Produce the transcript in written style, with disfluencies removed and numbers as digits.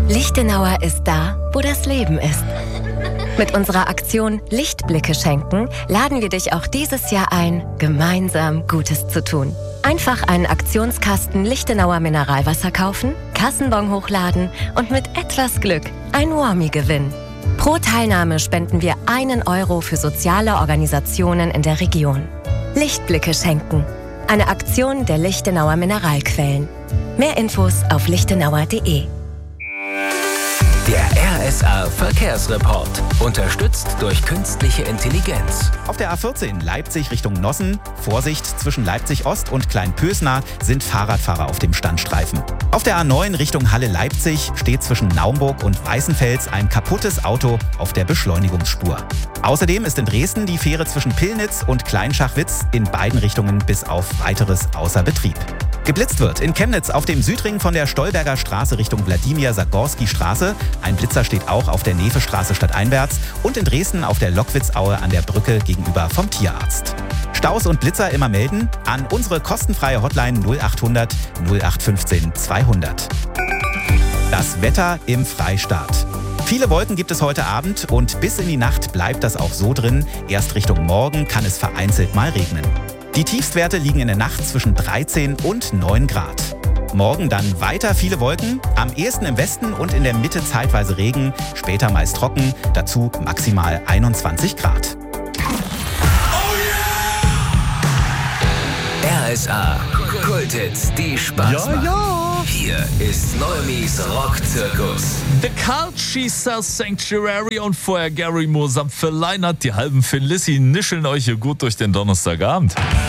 Lichtenauer ist da, wo das Leben ist. Mit unserer Aktion Lichtblicke schenken laden wir dich auch dieses Jahr ein, gemeinsam Gutes zu tun. Einfach einen Aktionskasten Lichtenauer Mineralwasser kaufen, Kassenbon hochladen und mit etwas Glück ein Warmie gewinnen. Pro Teilnahme spenden wir 1 Euro für soziale Organisationen in der Region. Lichtblicke schenken. Eine Aktion der Lichtenauer Mineralquellen. Mehr Infos auf lichtenauer.de. Der RSA Verkehrsreport. Unterstützt durch künstliche Intelligenz. Auf der A14 Leipzig Richtung Nossen. Vorsicht, zwischen Leipzig Ost und Kleinpösnar sind Fahrradfahrer auf dem Standstreifen. Auf der A9 Richtung Halle-Leipzig steht zwischen Naumburg und Weißenfels ein kaputtes Auto auf der Beschleunigungsspur. Außerdem ist in Dresden die Fähre zwischen Pillnitz und Kleinschachwitz in beiden Richtungen bis auf Weiteres außer Betrieb. Geblitzt wird in Chemnitz auf dem Südring von der Stolberger Straße Richtung Wladimir-Sagorski-Straße. Ein Blitzer steht auch auf der Nevestraße stadteinwärts und in Dresden auf der Lockwitzaue an der Brücke gegenüber vom Tierarzt. Staus und Blitzer immer melden an unsere kostenfreie Hotline 0800 0815 200. Das Wetter im Freistaat. Viele Wolken gibt es heute Abend und bis in die Nacht bleibt das auch so drin. Erst Richtung Morgen kann es vereinzelt mal regnen. Die Tiefstwerte liegen in der Nacht zwischen 13 und 9 Grad. Morgen dann weiter viele Wolken, am ehesten im Westen und in der Mitte zeitweise Regen, später meist trocken, dazu maximal 21 Grad. RSA Kulthits, die Spaß machen. Hier ist Neumis Rockzirkus. The Cult, She Sells Sanctuary und vorher Gary Moore samt Phil Leinert. Die halben Finn Lissi nischeln euch hier gut durch den Donnerstagabend.